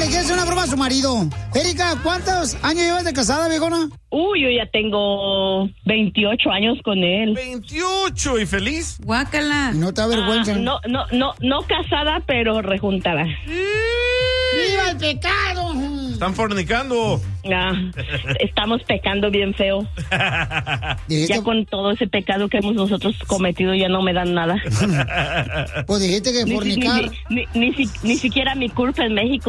le quiere hacer una broma a su marido. Erika, ¿cuántos años llevas de casada, viejona? Yo ya tengo 28 años con él. 28 y feliz. Guácala. No te da vergüenza. No casada, pero rejuntada. ¡Viva el pecado! Están fornicando. Estamos pecando bien feo. Ya con todo ese pecado que hemos nosotros cometido ya no me dan nada. Pues dijiste que fornicar. Ni siquiera mi culpa en México.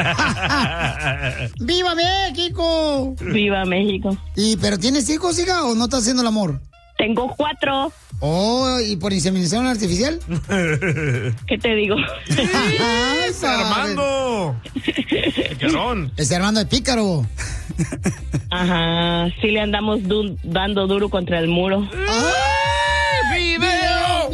¡Viva México! ¡Viva México! ¿Pero tienes hijos, hija, o no estás haciendo el amor? Tengo 4. Oh, ¿y por inseminación artificial? ¿Qué te digo? ¡Es Armando! ¡Picarón! Es Armando el pícaro. Ajá, sí le andamos dando duro contra el muro. ¡Video!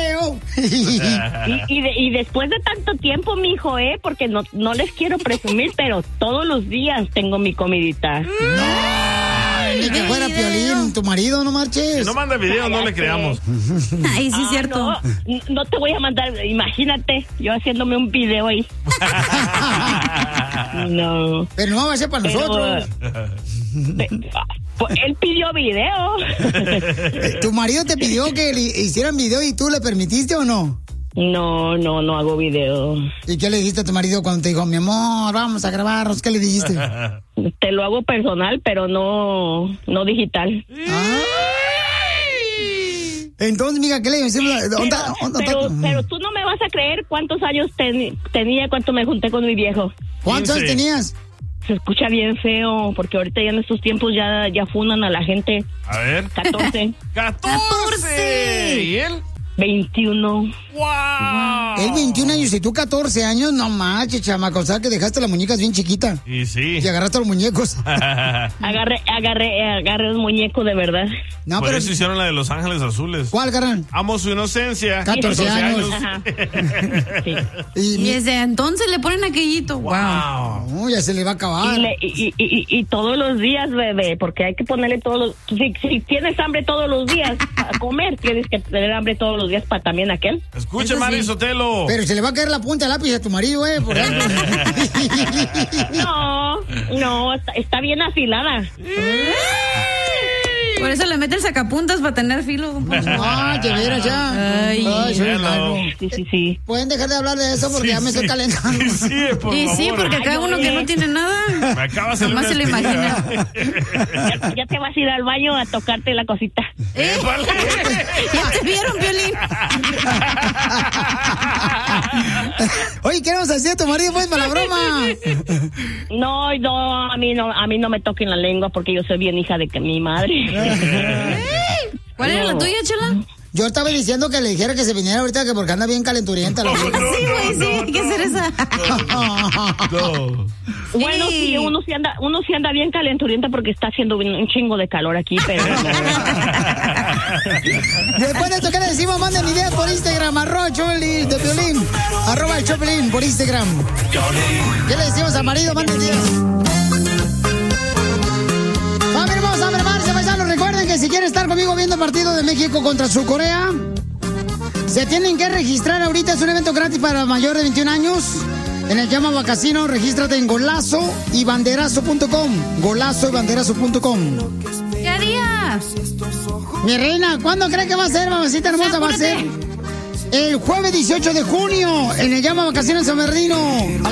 Y después de tanto tiempo, mijo, porque no les quiero presumir, pero todos los días tengo mi comidita. Ni que fuera Piolín, tu marido, no marches. Si no manda video, no le creamos. Ay, sí, es cierto. No te voy a mandar, imagínate, yo haciéndome un video ahí. No. Pero no va a ser para nosotros. Él pidió video. ¿Tu marido te pidió que le hicieran video y tú le permitiste o no? No hago video. ¿Y qué le dijiste a tu marido cuando te dijo, mi amor, vamos a grabarnos? ¿Qué le dijiste? Te lo hago personal, pero no digital. Entonces, mija, ¿qué le decimos? Pero tú no me vas a creer cuántos años tenía cuando me junté con mi viejo. ¿Cuántos años tenías? Se escucha bien feo, porque ahorita ya en estos tiempos ya funan a la gente. A ver. 14. ¡14! ¿Y él? 21. ¡Wow! Él 21 años y tú 14 años, no manches, chamaco, o sea que dejaste las muñecas bien chiquitas. Y sí. Y agarraste los muñecos. Agarré un muñeco de verdad. No, Por pero eso hicieron la de Los Ángeles Azules. ¿cuál, carnal? Amo su inocencia. 14 años. Ajá. Sí. Y desde entonces le ponen aquellito. Wow. No, ya se le va a acabar. Y todos los días, bebé, porque hay que ponerle todos los... Si tienes hambre todos los días a comer, tienes que tener hambre todos los días para también aquel. Escuche, Mari Sotelo. Pero se le va a caer la punta del lápiz a tu marido, por ejemplo. No, está bien afilada. Por eso le mete el sacapuntas para tener filo. No, te vieras ya. Ay, Sí. Pueden dejar de hablar de eso porque ya me estoy calentando. Sí, por favor. Sí, porque acá uno que no tiene nada. Me acabas de Nomás se lo imagina. Ya te vas a ir al baño a tocarte la cosita. Ya te vieron, Piolín. Oye, ¿qué vamos a hacer a tu marido, pues, para la broma? No, a mí no me toquen la lengua porque yo soy bien hija de que mi madre. ¿Cuál era la tuya, Chela? Yo estaba diciendo que le dijera que se viniera ahorita que porque anda bien calenturienta. Sí, güey, sí, hay que hacer esa. No. Bueno, sí, uno sí anda bien calenturienta porque está haciendo un chingo de calor aquí, pero... Después de esto, ¿qué le decimos? Manden ideas por Instagram, @Choplin de Piolín, @el Choplin por Instagram. ¿Qué le decimos al marido? Manden ideas. Familia hermosa, prepárense, paisanos. Recuerden que si quieren estar conmigo viendo el partido de México contra Surcorea, se tienen que registrar ahorita. Es un evento gratis para mayores de 21 años. En el Llama Casino, regístrate en golazoybanderazo.com. Golazoybanderazo.com. ¿Qué harías? Mi reina, ¿cuándo cree que va a ser, mamacita hermosa? Va a ser el jueves 18 de junio en el Llama Vacaciones San Bernardino.